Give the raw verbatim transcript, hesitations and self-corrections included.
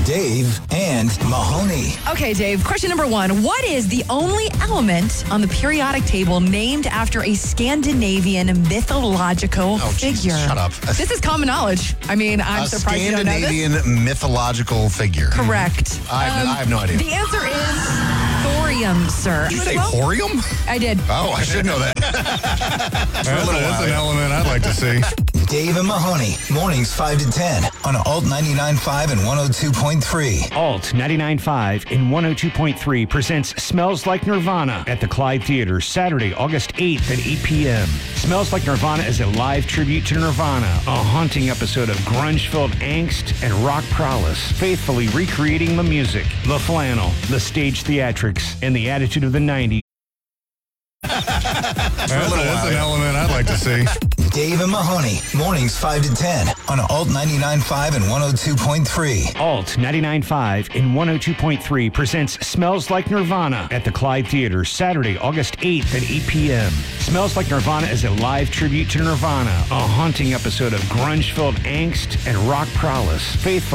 Dave and Mahoney. Okay, Dave, question number one. What is the only element on the periodic table named after a Scandinavian mythological Oh, figure? Jesus, shut up. This is common knowledge. I mean, I'm A surprised you don't know this. Scandinavian mythological figure. Correct. I have, Um, I have no idea. The answer is thorium, sir. Did you say Well, thorium? I did. Oh, I should know that. That's, a, that's an element I'd like to see. Dave and Mahoney, mornings five to ten on Alt ninety-nine point five and one oh two point three. Alt ninety-nine point five and one oh two point three presents Smells Like Nirvana at the Clyde Theater, Saturday, August eighth at eight p.m. Smells Like Nirvana is a live tribute to Nirvana, a haunting episode of grunge-filled angst and rock prowess, faithfully recreating the music, the flannel, the stage theatrics, and the attitude of the nineties. That's, a, that's an element I'd like to see. Dave and Mahoney, mornings five to ten on Alt ninety-nine point five and one oh two point three. Alt ninety-nine point five and one oh two point three presents Smells Like Nirvana at the Clyde Theater, Saturday, August eighth at eight p.m. Smells Like Nirvana is a live tribute to Nirvana, a haunting episode of grunge-filled angst and rock prowess, faithful